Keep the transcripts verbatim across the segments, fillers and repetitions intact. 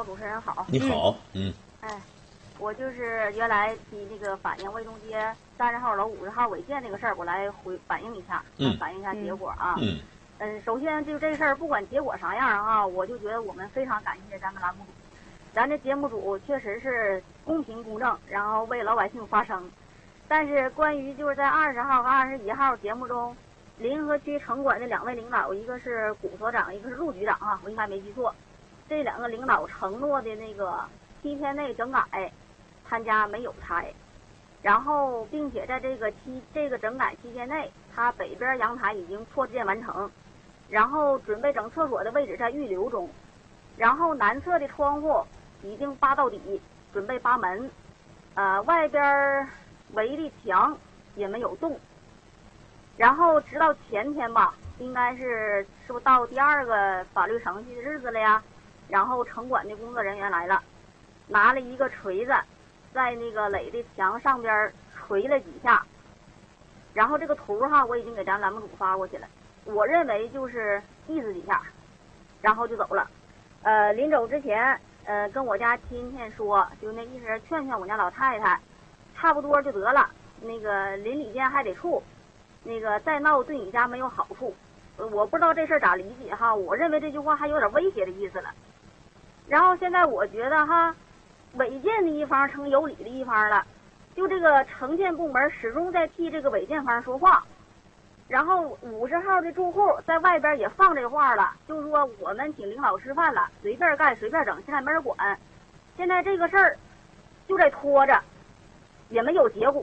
主持人好。 你好，嗯。 嗯哎，我就是原来提那个反映卫东街三十号楼五十号违建那个事儿，我来回反映一下， 嗯， 反映一下结果啊。 嗯。 嗯，首先就这事儿，不管结果啥样啊，我就觉得我们非常感谢咱们栏目组，咱这节目组确实是公平公正，然后为老百姓发声。但是关于就是在二十号和二十一号节目中，临河区城管的两位领导，一个是古所长，一个是陆局长啊，我应该没记错。这两个领导承诺的那个七天内整改，他家没有拆。然后，并且在这个期这个整改期间内，他北边阳台已经扩建完成，然后准备整厕所的位置在预留中，然后南侧的窗户已经扒到底，准备扒门，呃，外边围的墙也没有动。然后直到前天吧，应该是是不是到第二个法律程序的日子了呀？然后城管的工作人员来了，拿了一个锤子，在那个垒的墙上边锤了几下。然后这个图哈，我已经给咱栏目组发过去了。我认为就是意思几下，然后就走了。呃，临走之前，呃，跟我家亲戚说，就那意思劝劝我家老太太，差不多就得了。那个邻里间还得处，那个再闹对你家没有好处。呃，我不知道这事儿咋理解哈，我认为这句话还有点威胁的意思了。然后现在我觉得哈，违建的一方成有理的一方了，就这个城建部门始终在替这个违建方说话。然后五十号的住户在外边也放这话了，就是说我们请领导吃饭了，随便盖随便整，现在没人管。现在这个事儿就在拖着，也没有结果。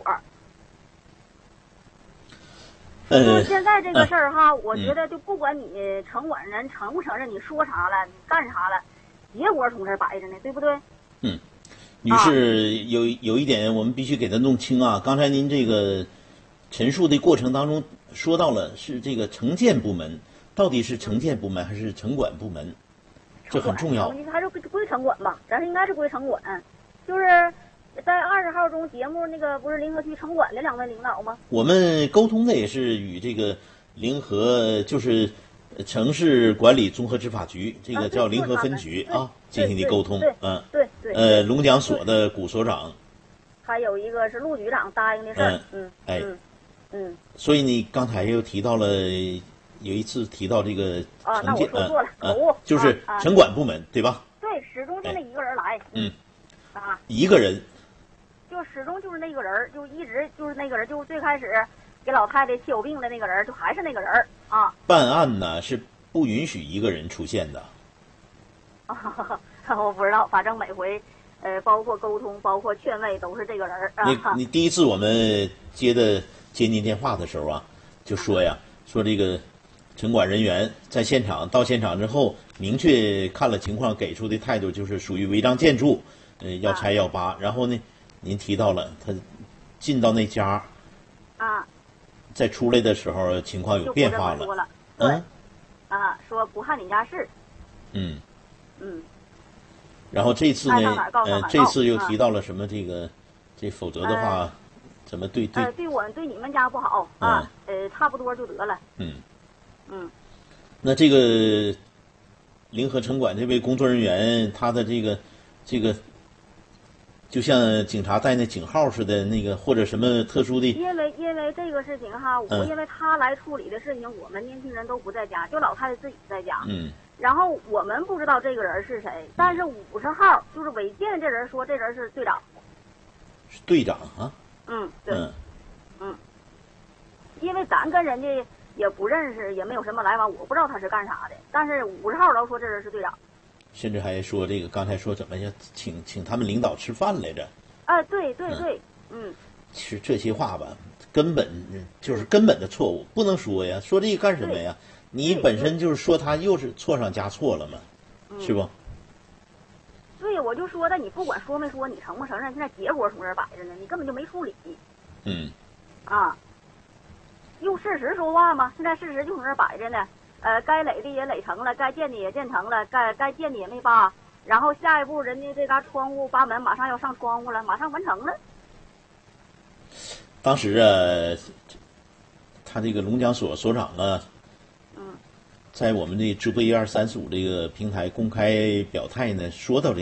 呃， 现在这个事儿哈、呃，我觉得就不管你城管人承不承认你说啥了，你干啥了，结果从这儿摆着呢，对不对？ 嗯，女士，有有一点我们必须给他弄清啊。刚才您这个陈述的过程当中说到了是这个城建部门，到底是城建部门还是城管部门？这很重要。 还是归城管吧，咱是应该是归城管。就是在二十号中节目那个不是临河区城管的两位领导吗？ 我们沟通的也是与这个临河就是城市管理综合执法局，这个叫临河分局啊，进行的沟通。嗯， 对对。 呃，龙江所的古所长， 还有一个是陆局长答应的事儿。嗯， 哎， 嗯。 所以你刚才又提到了，有一次提到这个城建， 啊， 嗯，就是城管部门对吧？ 对，始终就那一个人来。 嗯。 啊。 一个人。 就始终就是那个人，就一直就是那个人，就最开始给老太太气有病的那个人，就还是那个人啊。 办案呢是不允许一个人出现的。 啊，我不知道，反正每回，呃，包括沟通，包括劝慰，都是这个人。 你你第一次我们接的接您电话的时候啊，就说呀，说这个城管人员在现场到现场之后，明确看了情况，给出的态度就是属于违章建筑，呃，要拆要扒。然后呢，您提到了他进到那家， 啊， 再出来的时候情况有变化了。 了嗯， 啊，说不看你家事。 嗯。 嗯。 然后这次呢，呃，这次又提到了什么？这个，这否则的话，怎么对对？ 呃，对我对你们家不好啊，呃，差不多就得了。 嗯。 嗯。 那这个临河城管这位工作人员，他的这个这个。就像警察带那警号似的，那个或者什么特殊的。 因为因为这个事情哈，我、嗯、因为他来处理的事情，我们年轻人都不在家，就老太太自己在家。 嗯。 然后我们不知道这个人是谁，但是五十号就是违建这人说这人是队长。 是队长啊。 嗯，对。 嗯。 嗯。因为咱跟人家也不认识，也没有什么来往，我不知道他是干啥的。但是五十号都说这人是队长。 甚至还说这个，刚才说怎么要请请他们领导吃饭来着？ 啊，对对对，嗯。 其实这些话吧，根本就是根本的错误，不能说呀。说这个干什么呀？你本身就是说他又是错上加错了嘛，是不？ 对，我就说的，你不管说没说，你承不承认，现在结果从这儿摆着呢，你根本就没处理。 嗯。 啊。用事实说话吗？现在事实就从这儿摆着呢。呃，该垒的也垒成了，该建的也建成了，该该建的也没扒。然后下一步，人家这嘎窗户扒门马上要上窗户了，马上完成了。 当时啊，他这个龙江所所长啊， 嗯， 在我们的直播一二三四五这个平台公开表态呢，说到这